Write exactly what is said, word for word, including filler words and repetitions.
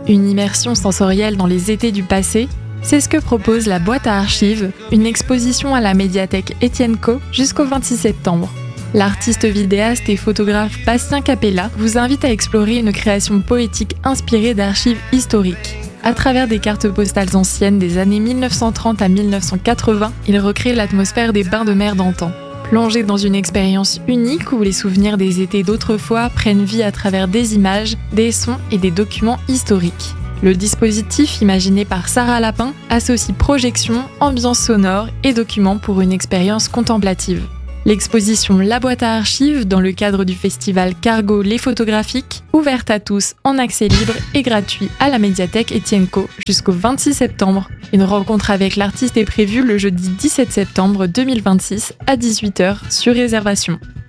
Une immersion sensorielle dans les étés du passé, c'est ce que propose la boîte à archives, une exposition à la médiathèque Étienne Co jusqu'au vingt-six septembre. L'artiste vidéaste et photographe Bastien Capella vous invite à explorer une création poétique inspirée d'archives historiques. À travers des cartes postales anciennes des années mille neuf cent trente à mille neuf cent quatre-vingts, il recrée l'atmosphère des bains de mer d'antan. Plongez dans une expérience unique où les souvenirs des étés d'autrefois prennent vie à travers des images, des sons et des documents historiques. Le dispositif, imaginé par Sarah Lapin, associe projection, ambiance sonore et documents pour une expérience contemplative. L'exposition La Boîte à Archives, dans le cadre du festival Cargo Les Photographiques, ouverte à tous en accès libre et gratuit à la médiathèque Étienne Co jusqu'au vingt-six septembre. Une rencontre avec l'artiste est prévue le jeudi dix-sept septembre deux mille vingt-six à dix-huit heures sur réservation.